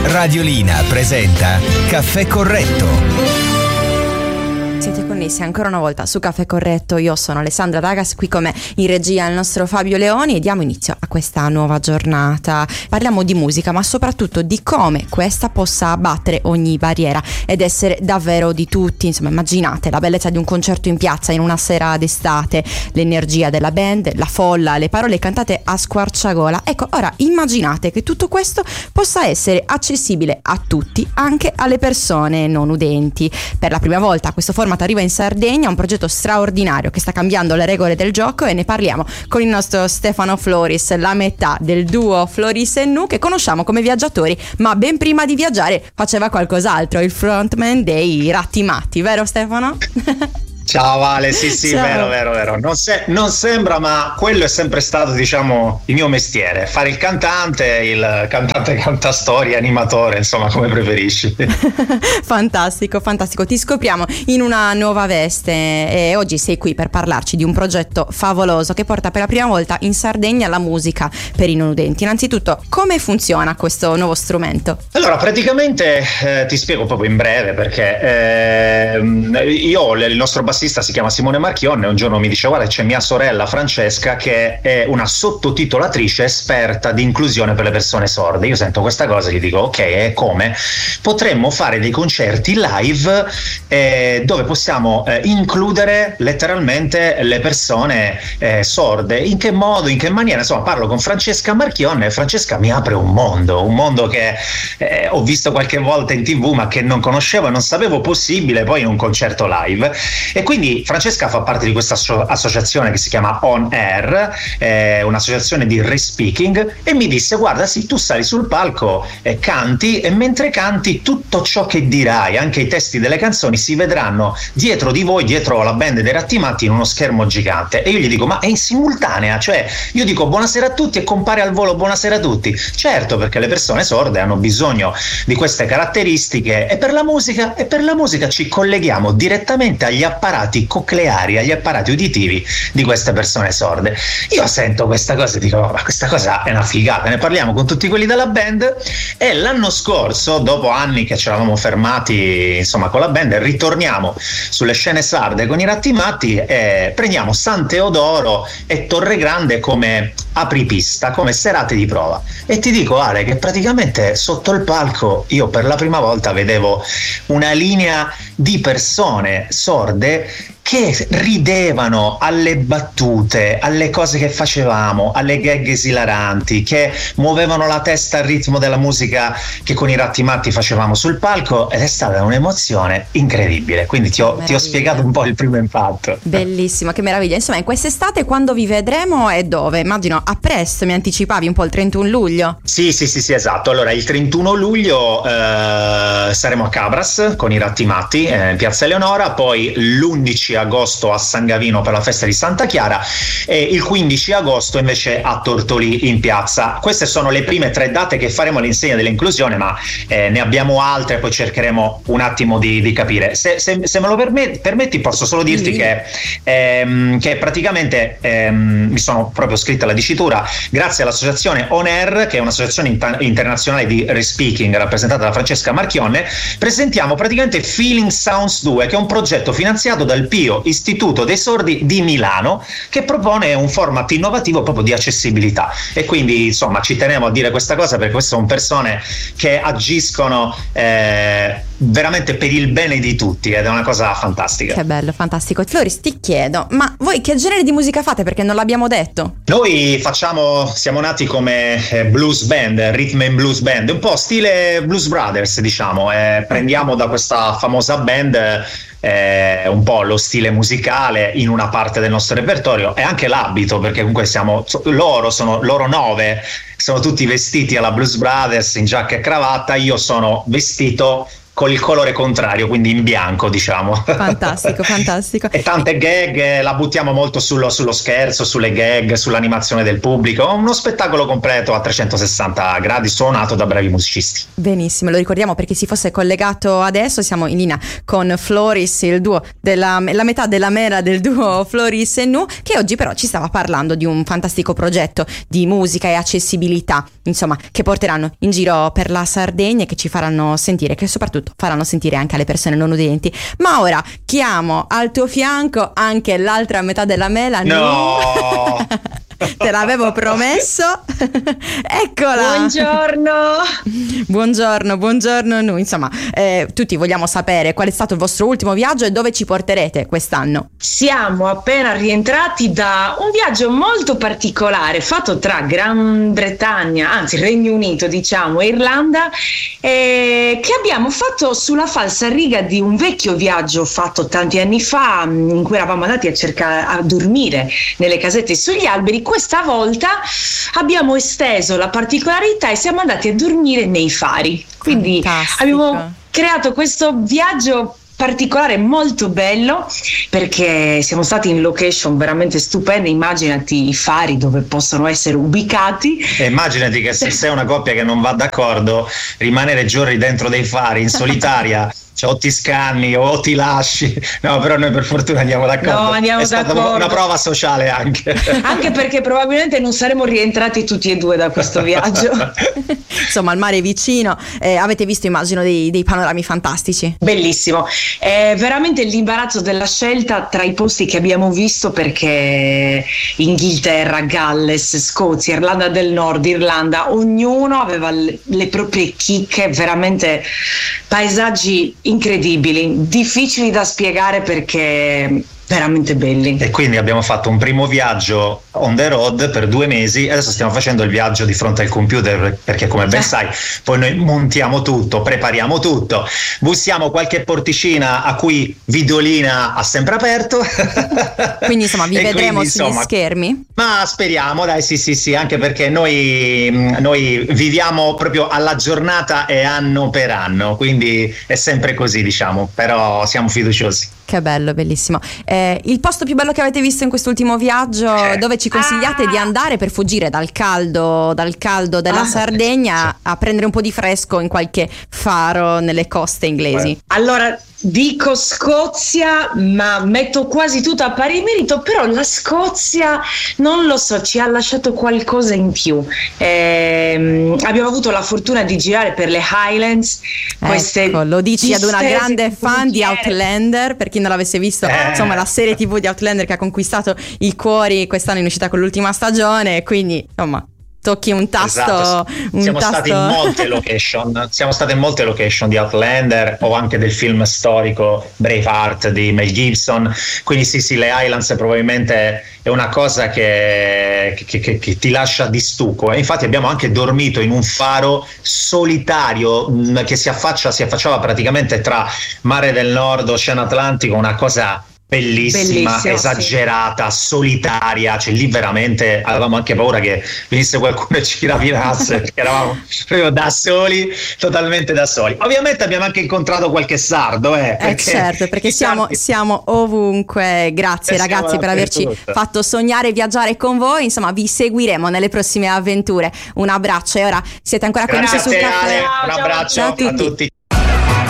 Radiolina presenta Caffè Corretto. Siete connessi ancora una volta su Caffè Corretto, io sono Alessandra Dagas, qui con me in regia il nostro Fabio Leoni e diamo inizio a questa nuova giornata. Parliamo di musica, ma soprattutto di come questa possa abbattere ogni barriera ed essere davvero di tutti. Insomma, immaginate la bellezza di un concerto in piazza in una sera d'estate, l'energia della band, la folla, le parole cantate a squarciagola. Ecco, ora immaginate che tutto questo possa essere accessibile a tutti, anche alle persone non udenti. Per la prima volta questo format arriva in Sardegna, un progetto straordinario che sta cambiando le regole del gioco, e ne parliamo con il nostro Stefano Floris, la metà del duo Floris e Nu, che conosciamo come viaggiatori, ma ben prima di viaggiare faceva qualcos'altro, il frontman dei Ratti Matti, vero Stefano? Ciao Vale, sì, Ciao. vero. Non sembra, ma quello è sempre stato, diciamo, il mio mestiere. Fare il cantante cantastorie, animatore, insomma, come preferisci. Fantastico, ti scopriamo in una nuova veste e oggi sei qui per parlarci di un progetto favoloso che porta per la prima volta in Sardegna la musica per i non udenti. Innanzitutto, come funziona questo nuovo strumento? Allora, praticamente ti spiego proprio in breve, perché il nostro bassista si chiama Simone Marchionne. Un giorno mi dice: guarda, c'è mia sorella Francesca che è una sottotitolatrice esperta di inclusione per le persone sorde. Io sento questa cosa e gli dico: ok, e come? Potremmo fare dei concerti live dove possiamo includere letteralmente le persone sorde. In che modo, in che maniera? Insomma, parlo con Francesca Marchionne e Francesca mi apre un mondo che ho visto qualche volta in TV ma che non conoscevo e non sapevo possibile poi in un concerto live. E quindi Francesca fa parte di questa associazione che si chiama On Air, un'associazione di re-speaking, e mi disse: guarda, sì, tu sali sul palco, canti, e mentre canti tutto ciò che dirai, anche i testi delle canzoni, si vedranno dietro di voi, dietro la band dei Ratti Matti, in uno schermo gigante. E io gli dico: ma è in simultanea? Cioè, io dico buonasera a tutti e compare al volo buonasera a tutti. Certo, perché le persone sorde hanno bisogno di queste caratteristiche, e per la musica ci colleghiamo direttamente agli apparati cocleari, agli apparati uditivi di queste persone sorde. Io sento questa cosa e dico: ma questa cosa è una figata. Ne parliamo con tutti quelli della band, e l'anno scorso, dopo anni che ci eravamo fermati insomma con la band, ritorniamo sulle scene sarde con i Ratti Matti e prendiamo San Teodoro e Torregrande come apripista, come serate di prova. E ti dico, Ale, che praticamente sotto il palco io per la prima volta vedevo una linea di persone sorde che ridevano alle battute, alle cose che facevamo, alle gag esilaranti, che muovevano la testa al ritmo della musica che con i Ratti Matti facevamo sul palco, ed è stata un'emozione incredibile. Quindi ti ho spiegato un po' il primo impatto. Bellissimo, che meraviglia. Insomma, in quest'estate quando vi vedremo e dove? Immagino a Presto, mi anticipavi un po' il 31 luglio. Sì, esatto. Allora, il 31 luglio saremo a Cabras con i Ratti Matti in Piazza Eleonora, poi l'11 agosto a San Gavino per la festa di Santa Chiara, e il 15 agosto invece a Tortolì in piazza. Queste sono le prime 3 date che faremo all'insegna dell'inclusione, ma ne abbiamo altre, poi cercheremo un attimo di capire. Se me lo permetti, posso solo dirti che praticamente mi sono proprio scritta la dicitura grazie all'associazione On Air, che è un'associazione internazionale di re-speaking rappresentata da Francesca Marchionne. Presentiamo praticamente Feeling Sounds 2, che è un progetto finanziato dal Pio Istituto dei Sordi di Milano, che propone un format innovativo proprio di accessibilità. E quindi insomma ci tenevo a dire questa cosa, perché queste sono persone che agiscono veramente per il bene di tutti, ed è una cosa fantastica. Che bello, fantastico. Floris, ti chiedo, ma voi che genere di musica fate, perché non l'abbiamo detto? Noi siamo nati come blues band, rhythm and blues band, un po' stile Blues Brothers, diciamo. Prendiamo da questa famosa band un po' lo stile musicale in una parte del nostro repertorio, e anche l'abito, perché comunque loro 9 sono tutti vestiti alla Blues Brothers in giacca e cravatta. Io sono vestito con il colore contrario, quindi in bianco, diciamo. Fantastico, fantastico. E tante gag, la buttiamo molto sullo scherzo, sulle gag, sull'animazione del pubblico. Uno spettacolo completo a 360 gradi, suonato da bravi musicisti. Benissimo, lo ricordiamo per chi si fosse collegato adesso, siamo in linea con Floris, il duo la metà della mela del duo Floris e Nu, che oggi però ci stava parlando di un fantastico progetto di musica e accessibilità, insomma, che porteranno in giro per la Sardegna e che ci faranno sentire, che soprattutto faranno sentire anche alle persone non udenti. Ma ora chiamo al tuo fianco anche l'altra metà della mela. No! Te l'avevo promesso. Eccola. Buongiorno Nu. Insomma, tutti vogliamo sapere qual è stato il vostro ultimo viaggio e dove ci porterete quest'anno. Siamo appena rientrati da un viaggio molto particolare fatto tra Gran Bretagna, anzi Regno Unito diciamo, e Irlanda, che abbiamo fatto sulla falsariga di un vecchio viaggio fatto tanti anni fa, in cui eravamo andati a dormire nelle casette sugli alberi. Questa volta abbiamo esteso la particolarità e siamo andati a dormire nei fari. Quindi abbiamo creato questo viaggio particolare molto bello, perché siamo stati in location veramente stupende. Immaginati i fari dove possono essere ubicati. E immaginati che se sei una coppia che non va d'accordo, rimanere giorni dentro dei fari in solitaria, cioè o ti scanni o ti lasci. No, però noi per fortuna andiamo d'accordo. No, andiamo d'accordo. Stata una prova sociale anche perché probabilmente non saremmo rientrati tutti e due da questo viaggio. Insomma, il mare è vicino, avete visto, immagino, dei panorami fantastici. Bellissimo, è veramente l'imbarazzo della scelta tra i posti che abbiamo visto, perché Inghilterra, Galles, Scozia, Irlanda del Nord, Irlanda, ognuno aveva le proprie chicche, veramente paesaggi incredibili, difficili da spiegare perché veramente belli. E quindi abbiamo fatto un primo viaggio on the road per 2 mesi e adesso stiamo facendo il viaggio di fronte al computer, perché come ben sai poi noi montiamo tutto, prepariamo tutto, bussiamo qualche porticina a cui Vidolina ha sempre aperto. Quindi insomma vi vedremo sugli schermi? Ma speriamo, dai, sì, anche perché noi viviamo proprio alla giornata e anno per anno, quindi è sempre così, diciamo, però siamo fiduciosi. Che bello, bellissimo. Il posto più bello che avete visto in quest'ultimo viaggio, dove ci consigliate di andare per fuggire dal caldo della Sardegna, a prendere un po' di fresco in qualche faro nelle coste inglesi? Allora, dico Scozia, ma metto quasi tutto a pari merito, però la Scozia, non lo so, ci ha lasciato qualcosa in più. Abbiamo avuto la fortuna di girare per le Highlands. Ecco, lo dici ad una grande fan di Outlander, per chi non l'avesse visto, insomma, la serie TV di Outlander che ha conquistato i cuori quest'anno in uscita con l'ultima stagione, quindi insomma tocchi un tasto. Esatto. Siamo stati in molte location di Outlander o anche del film storico Braveheart di Mel Gibson, quindi sì, le Highlands probabilmente è una cosa che ti lascia di stucco, e infatti abbiamo anche dormito in un faro solitario che si affacciava praticamente tra Mare del Nord, Oceano Atlantico, una cosa bellissima, esagerata, solitaria, cioè lì veramente avevamo anche paura che venisse qualcuno e ci rapinasse, perché eravamo proprio da soli, totalmente da soli. Ovviamente abbiamo anche incontrato qualche sardo, certo, perché siamo ovunque. Grazie ragazzi per averci fatto sognare e viaggiare con voi, insomma vi seguiremo nelle prossime avventure. Un abbraccio, e ora siete ancora con noi sul caffè. Un abbraccio a tutti.